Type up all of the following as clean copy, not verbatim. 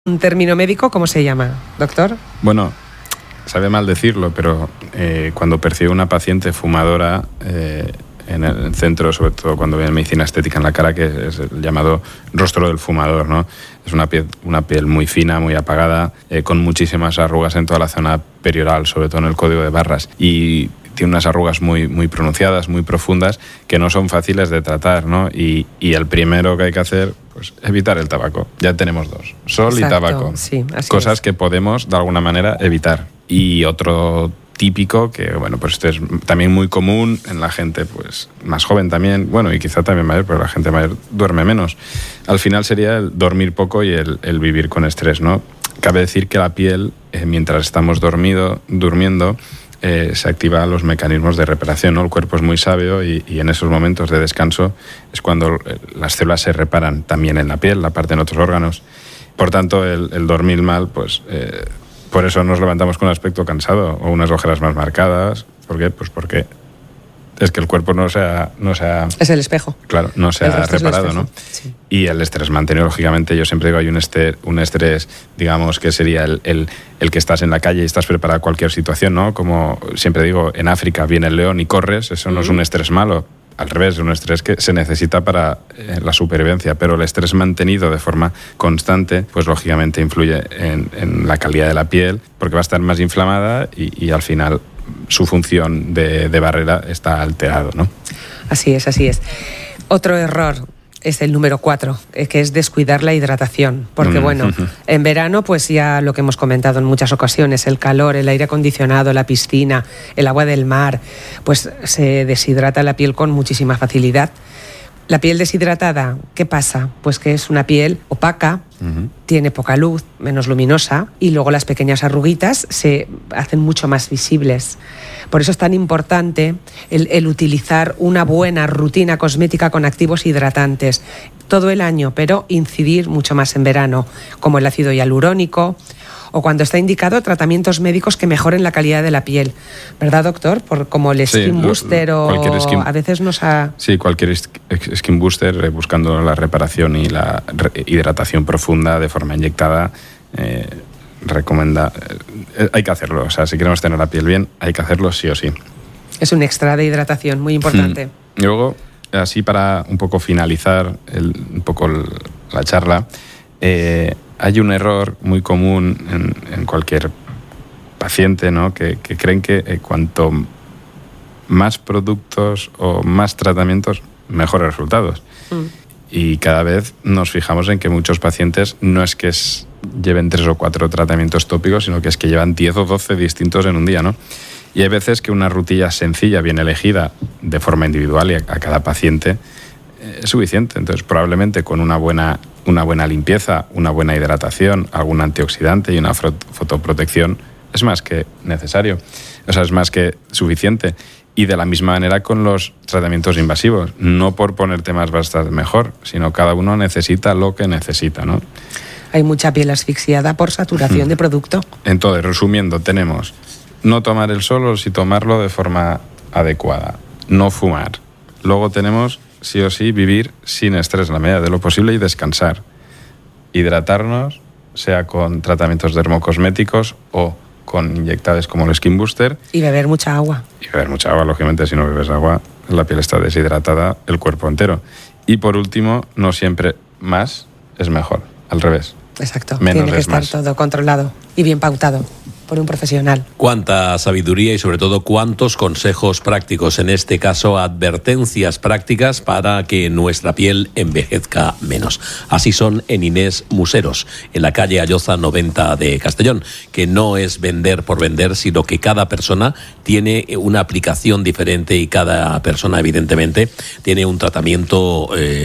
Un término médico, ¿cómo se llama, doctor? Bueno, sabe mal decirlo, pero cuando percibe una paciente fumadora en el centro, sobre todo cuando ve medicina estética en la cara, que es el llamado rostro del fumador, ¿no? Es una piel muy fina, muy apagada, con muchísimas arrugas en toda la zona perioral, sobre todo en el código de barras. Y tiene unas arrugas muy, muy pronunciadas, muy profundas, que no son fáciles de tratar, ¿no? Y el primero que hay que hacer, pues evitar el tabaco. Ya tenemos dos, sol y tabaco. Sí, cosas que podemos, de alguna manera, evitar. Y otro típico, que bueno, pues este es también muy común en la gente pues más joven también, bueno, y quizá también mayor, pero la gente mayor duerme menos. Al final sería el dormir poco y el vivir con estrés, ¿no? Cabe decir que la piel, mientras estamos durmiendo, se activan los mecanismos de reparación, ¿no? El cuerpo es muy sabio y en esos momentos de descanso es cuando las células se reparan también en la piel, la parte en otros órganos. Por tanto, el dormir mal, pues por eso nos levantamos con un aspecto cansado o unas ojeras más marcadas. ¿Por qué? Pues porque es que el cuerpo no se ha es el espejo. Claro, no se ha reparado, ¿no? Sí. Y el estrés mantenido, lógicamente, yo siempre digo, hay un estrés, digamos, que sería el que estás en la calle y estás preparado a cualquier situación, ¿no? Como siempre digo, en África viene el león y corres, eso no es un estrés malo. Al revés, es un estrés que se necesita para la supervivencia, pero el estrés mantenido de forma constante, pues lógicamente influye en la calidad de la piel, porque va a estar más inflamada y al final su función de barrera está alterado, ¿no? Así es. Otro error es el número 4, que es descuidar la hidratación, porque bueno, en verano pues ya lo que hemos comentado en muchas ocasiones, el calor, el aire acondicionado, la piscina, el agua del mar, pues se deshidrata la piel con muchísima facilidad. La piel deshidratada, ¿qué pasa? Pues que es una piel opaca, tiene poca luz, menos luminosa, y luego las pequeñas arruguitas se hacen mucho más visibles. Por eso es tan importante el utilizar una buena rutina cosmética con activos hidratantes todo el año, pero incidir mucho más en verano, como el ácido hialurónico, o cuando está indicado tratamientos médicos que mejoren la calidad de la piel. ¿Verdad, doctor? Como el Skin Booster a veces nos ha... Sí, cualquier Skin Booster, buscando la reparación y la hidratación profunda de forma inyectada, recomienda... hay que hacerlo. O sea, si queremos tener la piel bien, hay que hacerlo sí o sí. Es un extra de hidratación muy importante. Y luego, así para un poco finalizar la charla... hay un error muy común en cualquier paciente, ¿no? que creen que cuanto más productos o más tratamientos, mejores resultados. Y cada vez nos fijamos en que muchos pacientes no es que lleven 3 o 4 tratamientos tópicos, sino que es que llevan 10 o 12 distintos en un día, ¿no? Y hay veces que una rutilla sencilla, bien elegida, de forma individual y a cada paciente, es suficiente. Entonces, probablemente con una buena limpieza, una buena hidratación, algún antioxidante y una fotoprotección es más que necesario. O sea, es más que suficiente. Y de la misma manera con los tratamientos invasivos. No por ponerte más va a estar mejor, sino cada uno necesita lo que necesita, ¿no? Hay mucha piel asfixiada por saturación de producto. Entonces, resumiendo, tenemos no tomar el sol, si tomarlo de forma adecuada. No fumar. Luego tenemos... sí o sí, vivir sin estrés en la medida de lo posible y descansar. Hidratarnos, sea con tratamientos dermocosméticos o con inyectables como el Skin Booster. Y beber mucha agua. Y beber mucha agua, lógicamente, si no bebes agua, la piel está deshidratada, el cuerpo entero. Y por último, no siempre más es mejor, al revés. Exacto, menos tiene que estar todo controlado y bien pautado por un profesional. Cuánta sabiduría y sobre todo cuántos consejos prácticos, en este caso advertencias prácticas para que nuestra piel envejezca menos. Así son en Inés Museros, en la calle Alloza 90 de Castellón, que no es vender por vender, sino que cada persona tiene una aplicación diferente y cada persona evidentemente tiene un tratamiento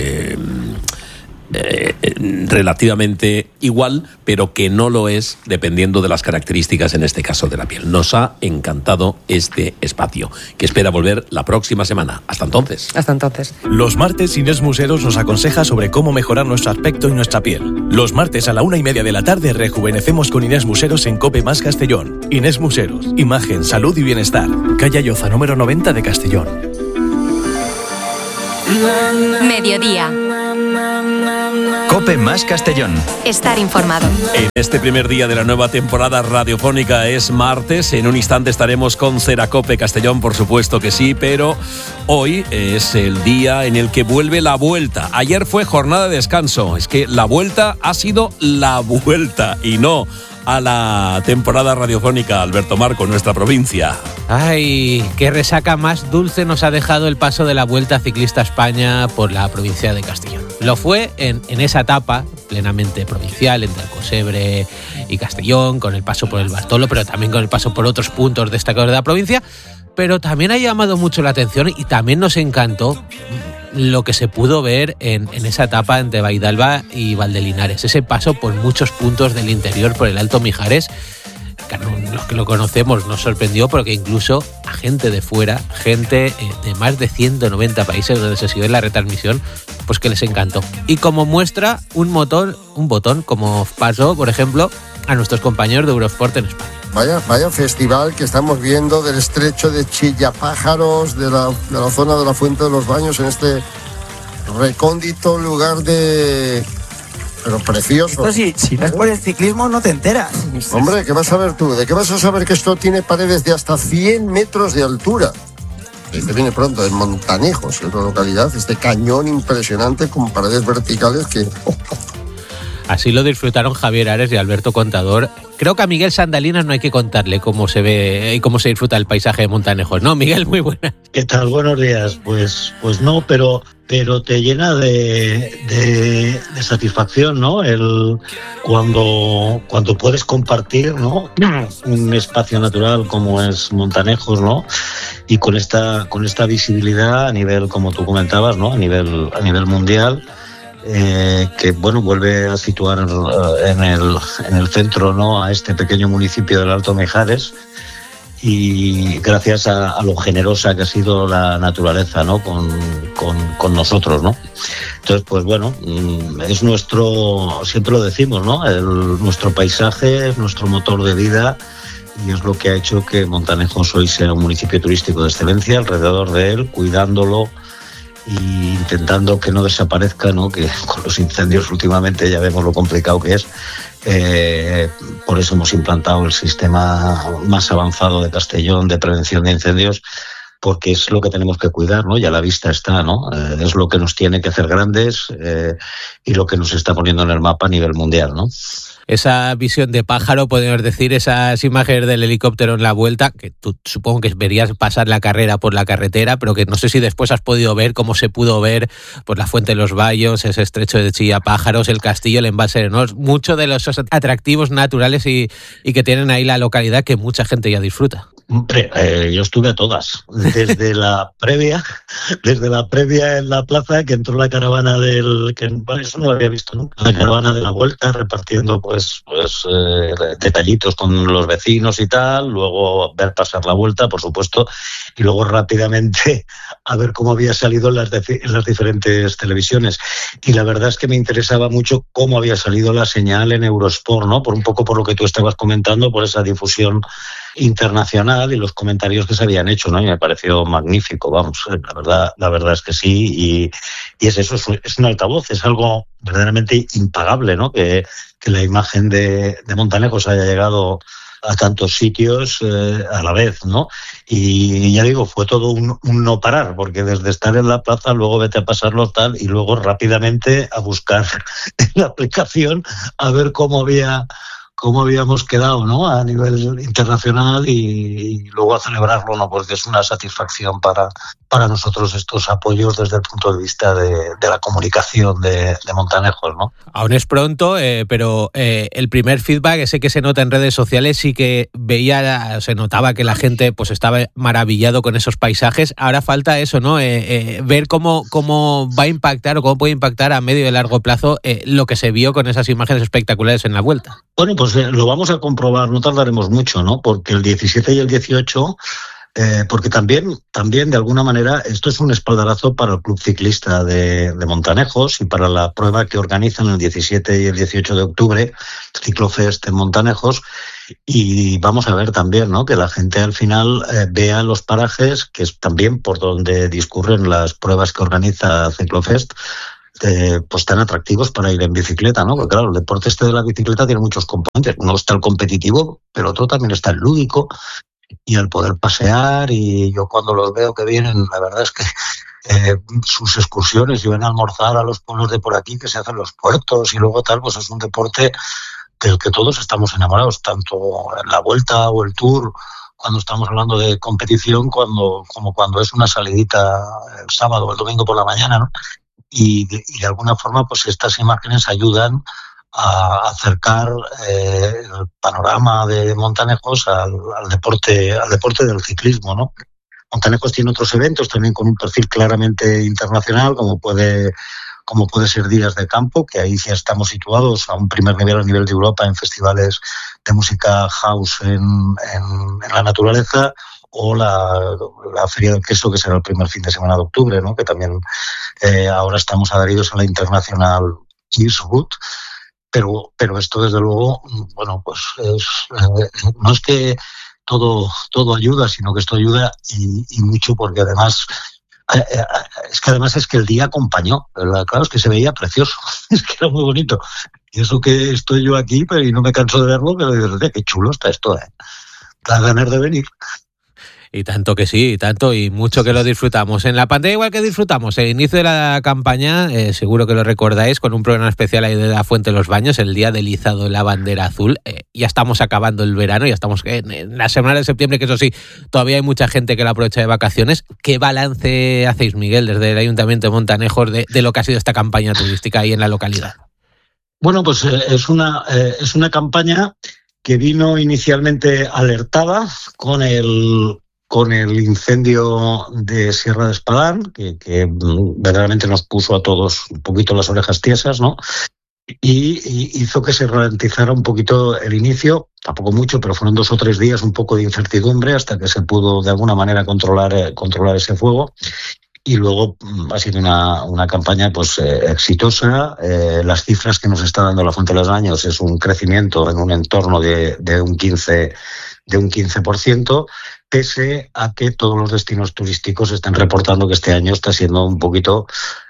relativamente igual, pero que no lo es dependiendo de las características, en este caso de la piel. Nos ha encantado este espacio, que espera volver la próxima semana. Hasta entonces. Hasta entonces. Los martes Inés Museros nos aconseja sobre cómo mejorar nuestro aspecto y nuestra piel. Los martes a la 1:30 de la tarde rejuvenecemos con Inés Museros en COPE más Castellón. Inés Museros, imagen, salud y bienestar. Calle Alloza número 90 de Castellón. Mediodía. COPE más Castellón. Estar informado. En este primer día de la nueva temporada radiofónica es martes. En un instante estaremos con CERACOPE Castellón, por supuesto que sí, pero hoy es el día en el que vuelve la vuelta. Ayer fue jornada de descanso. Es que la vuelta ha sido la vuelta y no a la temporada radiofónica. Alberto Marco, nuestra provincia. Ay, qué resaca más dulce nos ha dejado el paso de la Vuelta Ciclista a España por la provincia de Castellón. Lo fue en esa etapa plenamente provincial entre Alcosebre y Castellón, con el paso por el Bartolo, pero también con el paso por otros puntos destacados de la provincia. Pero también ha llamado mucho la atención y también nos encantó lo que se pudo ver en esa etapa entre Baidalba y Valdelinares. Ese paso por muchos puntos del interior, por el Alto Mijares, que los que lo conocemos nos sorprendió, porque incluso a gente de fuera, gente de más de 190 países donde se siguió la retransmisión, pues que les encantó. Y como muestra, un botón, como pasó, por ejemplo, a nuestros compañeros de Eurosport en España. Vaya festival que estamos viendo del estrecho de Chillapájaros, de la zona de la Fuente de los Baños, en este recóndito lugar pero precioso. Esto si no es por el ciclismo no te enteras. Hombre, ¿qué vas a ver tú? ¿De qué vas a saber que esto tiene paredes de hasta 100 metros de altura? Este viene pronto, en Montanejos, en otra localidad, este cañón impresionante con paredes verticales que... Así lo disfrutaron Javier Ares y Alberto Contador. Creo que a Miguel Sandalinas no hay que contarle cómo se ve y cómo se disfruta el paisaje de Montanejos. ¿No, Miguel? Muy buena. ¿Qué tal? Buenos días. Pues no, pero te llena de satisfacción, ¿no? Cuando puedes compartir, ¿no?, un espacio natural como es Montanejos, ¿no? Y con esta visibilidad a nivel, como tú comentabas, ¿no?, a nivel mundial. Que bueno, vuelve a situar en el centro, ¿no?, a este pequeño municipio del Alto Mijares, y gracias a lo generosa que ha sido la naturaleza, ¿no?, con nosotros, ¿no? Entonces, pues bueno, es siempre lo decimos, ¿no?, nuestro paisaje es nuestro motor de vida, y es lo que ha hecho que Montanejos hoy sea un municipio turístico de excelencia. Alrededor de él, cuidándolo y intentando que no desaparezca, ¿no?, que con los incendios últimamente ya vemos lo complicado que es. Por eso hemos implantado el sistema más avanzado de Castellón de prevención de incendios, porque es lo que tenemos que cuidar, ¿no? Y a la vista está, ¿no? Es lo que nos tiene que hacer grandes y lo que nos está poniendo en el mapa a nivel mundial, ¿no? Esa visión de pájaro, podemos decir, esas imágenes del helicóptero en la vuelta, que tú supongo que verías pasar la carrera por la carretera, pero que no sé si después has podido ver cómo se pudo ver por la Fuente de los Bayos, ese estrecho de Chillapájaros, el castillo, el embalse, ¿no? Muchos de los atractivos naturales y que tienen ahí la localidad que mucha gente ya disfruta. Hombre, yo estuve a todas, desde la previa en la plaza, que entró la caravana eso no lo había visto nunca, la caravana de la vuelta, repartiendo pues detallitos con los vecinos y tal, luego ver pasar la vuelta, por supuesto, y luego rápidamente a ver cómo había salido en las diferentes televisiones. Y la verdad es que me interesaba mucho cómo había salido la señal en Eurosport, ¿no? Por lo que tú estabas comentando, por esa difusión internacional y los comentarios que se habían hecho, ¿no? Y me pareció magnífico, vamos, la verdad es que sí, y es eso, es un altavoz, es algo verdaderamente impagable, ¿no? Que la imagen de Montanejos haya llegado a tantos sitios a la vez, ¿no? Y ya digo, fue todo un no parar, porque desde estar en la plaza, luego vete a pasarlo tal, y luego rápidamente a buscar en la aplicación a ver cómo habíamos quedado, ¿no?, a nivel internacional, y luego a celebrarlo, ¿no?, porque es una satisfacción para nosotros estos apoyos desde el punto de vista de la comunicación de Montanejos, ¿no? Aún es pronto, pero el primer feedback, ese que se nota en redes sociales, sí que se notaba que la gente pues estaba maravillado con esos paisajes. Ahora falta eso, ¿no? Ver cómo va a impactar o cómo puede impactar a medio y largo plazo lo que se vio con esas imágenes espectaculares en la vuelta. Bueno, pues lo vamos a comprobar, no tardaremos mucho, ¿no? Porque el 17 y el 18, porque también de alguna manera esto es un espaldarazo para el Club Ciclista de Montanejos y para la prueba que organizan el 17 y el 18 de octubre, Ciclofest en Montanejos, y vamos a ver también, ¿no?, que la gente al final vea los parajes, que es también por donde discurren las pruebas que organiza Ciclofest, pues tan atractivos para ir en bicicleta, ¿no? Porque claro, el deporte de la bicicleta tiene muchos componentes. Uno está el competitivo, pero otro también está el lúdico y el poder pasear. Y yo cuando los veo que vienen, la verdad es que sus excursiones y ven a almorzar a los pueblos de por aquí, que se hacen los puertos y luego tal, pues es un deporte del que todos estamos enamorados, tanto en la Vuelta o el Tour, cuando estamos hablando de competición, como cuando es una salidita el sábado o el domingo por la mañana, ¿no? Y de alguna forma, pues estas imágenes ayudan a acercar el panorama de Montanejos al deporte del ciclismo, ¿no? Montanejos tiene otros eventos también con un perfil claramente internacional, como puede ser Días de Campo, que ahí ya estamos situados a un primer nivel a nivel de Europa en festivales de música house en la naturaleza, o la Feria del Queso, que será el primer fin de semana de octubre, ¿no? Que también ahora estamos adheridos a la Internacional Eastwood. Pero esto, desde luego, bueno, pues no es que todo ayuda, sino que esto ayuda y mucho, porque además es que el día acompañó, ¿verdad? Claro, es que se veía precioso, es que era muy bonito. Y eso que estoy yo aquí, pero y no me canso de verlo, pero digo, qué chulo está esto, da ganas de venir. Y tanto que sí, y mucho que lo disfrutamos. En la pantalla, igual que disfrutamos el inicio de la campaña, seguro que lo recordáis, con un programa especial ahí de la Fuente de los Baños, el día del izado de la bandera azul. Ya estamos acabando el verano, ya estamos en la semana de septiembre, que eso sí, todavía hay mucha gente que la aprovecha de vacaciones. ¿Qué balance hacéis, Miguel, desde el Ayuntamiento de Montanejos de lo que ha sido esta campaña turística ahí en la localidad? Bueno, pues es una campaña que vino inicialmente alertada con el incendio de Sierra de Espadán, que verdaderamente nos puso a todos un poquito las orejas tiesas, ¿no? Y hizo que se ralentizara un poquito el inicio, tampoco mucho, pero fueron 2 o 3 días un poco de incertidumbre hasta que se pudo de alguna manera controlar ese fuego. Y luego ha sido una campaña pues exitosa. Las cifras que nos está dando la Fuente de los Baños es un crecimiento en un entorno de un 15%, pese a que todos los destinos turísticos están reportando que este año está siendo un poquito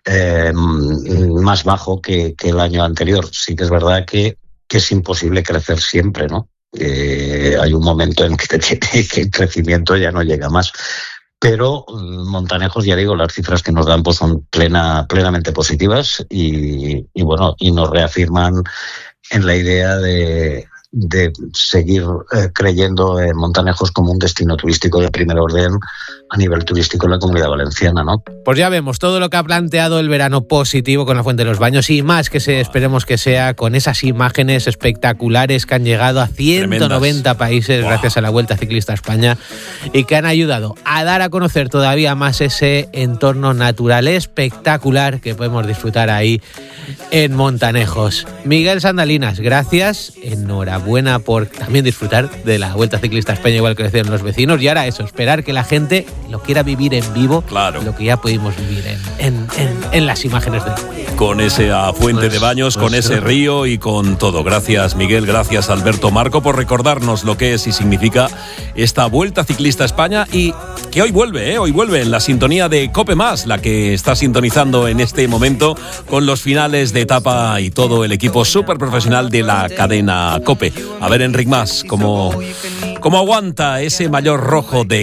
más bajo que el año anterior. Sí que es verdad que es imposible crecer siempre, ¿no? Hay un momento en que el crecimiento ya no llega más. Pero Montanejos, ya digo, las cifras que nos dan pues son plenamente positivas y bueno, y nos reafirman en la idea de seguir creyendo en Montanejos como un destino turístico de primer orden a nivel turístico en la Comunidad Valenciana, ¿no? Pues ya vemos todo lo que ha planteado el verano positivo con la Fuente de los Baños y más que esperemos que sea con esas imágenes espectaculares que han llegado a 190 países gracias a la Vuelta Ciclista a España y que han ayudado a dar a conocer todavía más ese entorno natural espectacular que podemos disfrutar ahí en Montanejos. Miguel Sandalinas, gracias, enhorabuena por también disfrutar de la Vuelta Ciclista a España igual que decían los vecinos, y ahora eso, esperar que la gente lo quiera vivir en vivo, claro, lo que ya pudimos vivir en las imágenes de con esa fuente de baños, con ese río y con todo. Gracias, Miguel, gracias, Alberto Marco, por recordarnos lo que es y significa esta Vuelta Ciclista a España, y que hoy vuelve en la sintonía de COPE+, la que está sintonizando en este momento con los finales de etapa y todo el equipo súper profesional de la cadena COPE. A ver, Enric Mas, cómo aguanta ese maillot rojo de